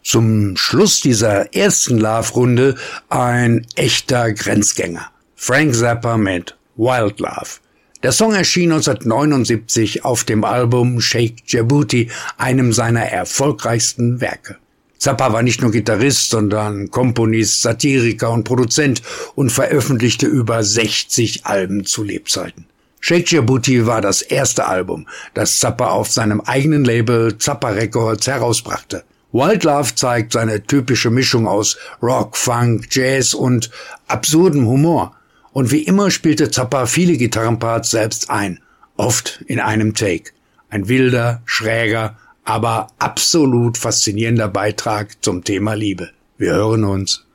Zum Schluss dieser ersten Love-Runde ein echter Grenzgänger. Frank Zappa mit Wild Love. Der Song erschien 1979 auf dem Album Shake Your Booty, einem seiner erfolgreichsten Werke. Zappa war nicht nur Gitarrist, sondern Komponist, Satiriker und Produzent und veröffentlichte über 60 Alben zu Lebzeiten. Shake Your Booty war das erste Album, das Zappa auf seinem eigenen Label Zappa Records herausbrachte. Wild Love zeigt seine typische Mischung aus Rock, Funk, Jazz und absurdem Humor. Und wie immer spielte Zappa viele Gitarrenparts selbst ein, oft in einem Take. Ein wilder, schräger, aber absolut faszinierender Beitrag zum Thema Liebe. Wir hören uns.